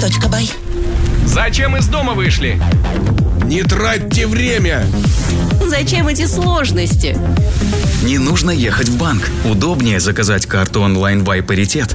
Бай. Зачем из дома вышли? Не тратьте время! Зачем эти сложности? Не нужно ехать в банк. Удобнее заказать карту онлайн Вайпаритет.